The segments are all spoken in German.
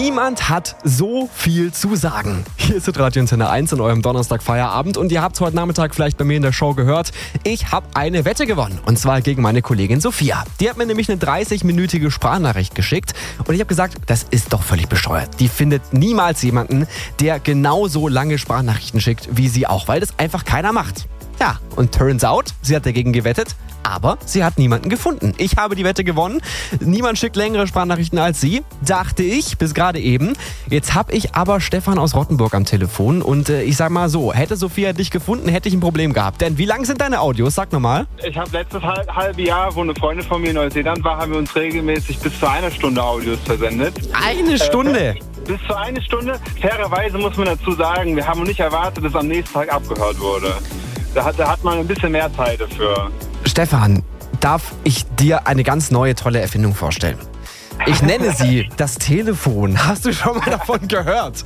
Niemand hat so viel zu sagen. Hier ist Radio Antenne 1 in eurem Donnerstag-Feierabend und ihr habt heute Nachmittag vielleicht bei mir in der Show gehört, ich habe eine Wette gewonnen und zwar gegen meine Kollegin Sophia. Die hat mir nämlich eine 30-minütige Sprachnachricht geschickt und ich habe gesagt, das ist doch völlig bescheuert. Die findet niemals jemanden, der genauso lange Sprachnachrichten schickt wie sie auch, weil das einfach keiner macht. Ja, und turns out, sie hat dagegen gewettet, aber sie hat niemanden gefunden. Ich habe die Wette gewonnen. Niemand schickt längere Sprachnachrichten als sie, dachte ich, bis gerade eben. Jetzt habe ich aber Stefan aus Rottenburg am Telefon und ich sag mal so, hätte Sophia dich gefunden, hätte ich ein Problem gehabt. Denn wie lang sind deine Audios? Sag nochmal. Ich habe letztes halbe Jahr, wo eine Freundin von mir in Neuseeland war, haben wir uns regelmäßig bis zu einer Stunde Audios versendet. Eine Stunde? Bis zu eine Stunde. Fairerweise muss man dazu sagen, wir haben nicht erwartet, dass am nächsten Tag abgehört wurde. Da hat man ein bisschen mehr Zeit dafür. Stefan, darf ich dir eine ganz neue, tolle Erfindung vorstellen? Ich nenne sie das Telefon. Hast du schon mal davon gehört?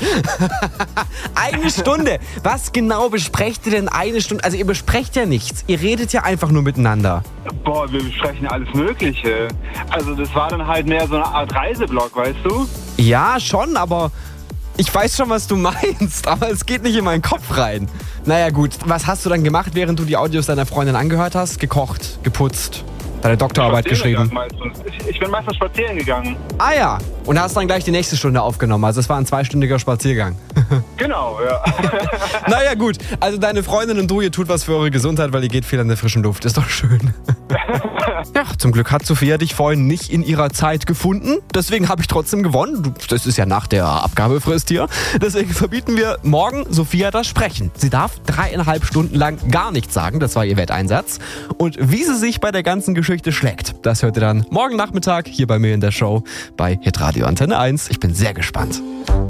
Eine Stunde. Was genau besprecht ihr denn eine Stunde? Also ihr besprecht ja nichts. Ihr redet ja einfach nur miteinander. Boah, wir besprechen alles Mögliche. Also das war dann halt mehr so eine Art Reiseblog, weißt du? Ja, schon, aber ich weiß schon, was du meinst. Aber es geht nicht in meinen Kopf rein. Naja gut, was hast du dann gemacht, während du die Audios deiner Freundin angehört hast? Gekocht, geputzt, deine Doktorarbeit geschrieben? Ich bin meistens spazieren gegangen. Ah ja, und hast dann gleich die nächste Stunde aufgenommen. Also es war ein 2-stündiger Spaziergang. Genau, ja. Naja gut, also deine Freundin und du, ihr tut was für eure Gesundheit, weil ihr geht viel an der frischen Luft. Ist doch schön. Ja, zum Glück hat Sophia dich vorhin nicht in ihrer Zeit gefunden. Deswegen habe ich trotzdem gewonnen. Das ist ja nach der Abgabefrist hier. Deswegen verbieten wir morgen Sophia das Sprechen. Sie darf 3,5 Stunden lang gar nichts sagen. Das war ihr Wetteinsatz. Und wie sie sich bei der ganzen Geschichte schlägt, das hört ihr dann morgen Nachmittag hier bei mir in der Show bei Hitradio Antenne 1. Ich bin sehr gespannt.